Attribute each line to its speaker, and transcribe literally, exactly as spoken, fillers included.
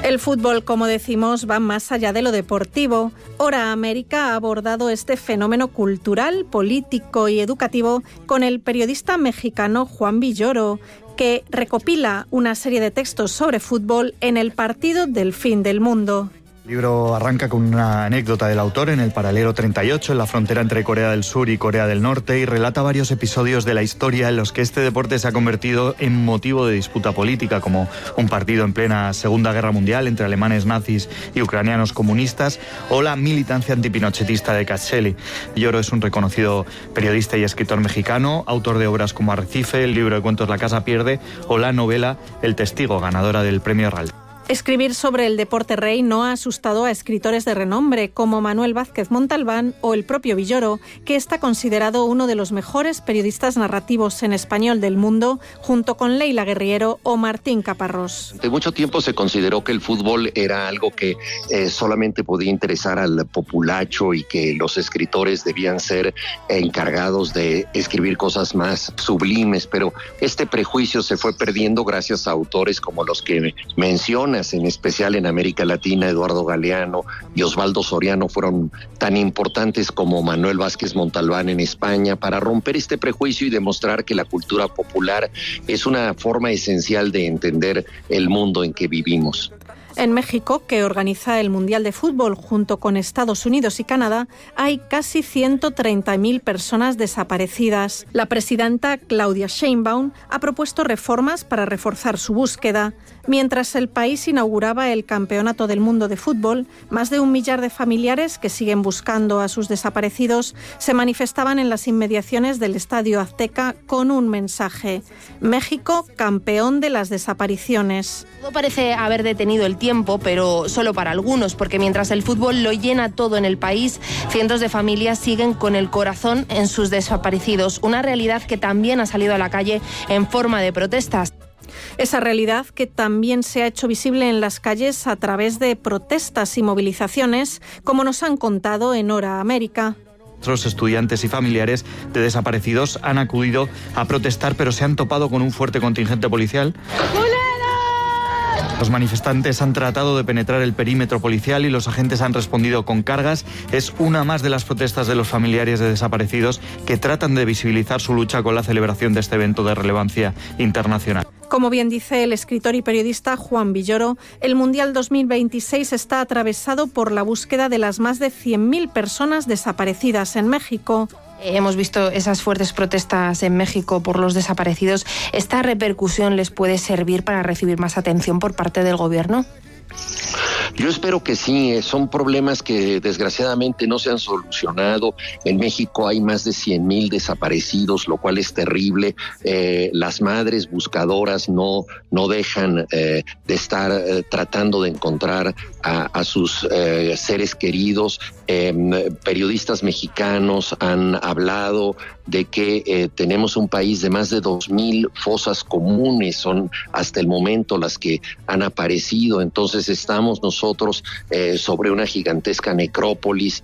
Speaker 1: El fútbol, como decimos, va más allá de lo deportivo. Hora América ha abordado este fenómeno cultural, político y educativo con el periodista mexicano Juan Villoro, que recopila una serie de textos sobre fútbol en El partido del fin del mundo.
Speaker 2: El libro arranca con una anécdota del autor en el paralelo treinta y ocho, en la frontera entre Corea del Sur y Corea del Norte, y relata varios episodios de la historia en los que este deporte se ha convertido en motivo de disputa política, como un partido en plena Segunda Guerra Mundial entre alemanes nazis y ucranianos comunistas, o la militancia antipinochetista de Kaczeli. Villoro es un reconocido periodista y escritor mexicano, autor de obras como Arrecife, el libro de cuentos La Casa Pierde o la novela El Testigo, ganadora del Premio Herralde.
Speaker 1: Escribir sobre el deporte rey no ha asustado a escritores de renombre como Manuel Vázquez Montalbán o el propio Villoro, que está considerado uno de los mejores periodistas narrativos en español del mundo, junto con Leila Guerriero o Martín Caparrós.
Speaker 3: Durante mucho tiempo se consideró que el fútbol era algo que eh, solamente podía interesar al populacho y que los escritores debían ser encargados de escribir cosas más sublimes, pero este prejuicio se fue perdiendo gracias a autores como los que menciona, en especial en América Latina. Eduardo Galeano y Osvaldo Soriano fueron tan importantes como Manuel Vázquez Montalbán en España para romper este prejuicio y demostrar que la cultura popular es una forma esencial de entender el mundo en que vivimos.
Speaker 1: En México, que organiza el Mundial de Fútbol junto con Estados Unidos y Canadá, hay casi ciento treinta mil personas desaparecidas. La presidenta Claudia Sheinbaum ha propuesto reformas para reforzar su búsqueda. Mientras el país inauguraba el Campeonato del Mundo de Fútbol, más de un millar de familiares que siguen buscando a sus desaparecidos se manifestaban en las inmediaciones del Estadio Azteca con un mensaje: México, campeón de las desapariciones.
Speaker 4: Todo parece haber detenido el tiempo, pero solo para algunos, porque mientras el fútbol lo llena todo en el país, cientos de familias siguen con el corazón en sus desaparecidos, una realidad que también ha salido a la calle en forma de protestas.
Speaker 1: Esa realidad que también se ha hecho visible en las calles a través de protestas y movilizaciones, como nos han contado en Hora América.
Speaker 2: Otros estudiantes y familiares de desaparecidos han acudido a protestar, pero se han topado con un fuerte contingente policial. Los manifestantes han tratado de penetrar el perímetro policial y los agentes han respondido con cargas. Es una más de las protestas de los familiares de desaparecidos que tratan de visibilizar su lucha con la celebración de este evento de relevancia internacional.
Speaker 1: Como bien dice el escritor y periodista Juan Villoro, el Mundial dos mil veintiséis está atravesado por la búsqueda de las más de cien mil personas desaparecidas en México.
Speaker 4: Hemos visto esas fuertes protestas en México por los desaparecidos. ¿Esta repercusión les puede servir para recibir más atención por parte del gobierno?
Speaker 3: Yo espero que sí, son problemas que desgraciadamente no se han solucionado. En México hay más de cien mil desaparecidos, lo cual es terrible. Eh, las madres buscadoras no, no dejan eh, de estar eh, tratando de encontrar a, a sus eh, seres queridos. Eh, periodistas mexicanos han hablado de que eh, tenemos un país de más de dos mil fosas comunes, son hasta el momento las que han aparecido. Entonces estamos nosotros eh, sobre una gigantesca necrópolis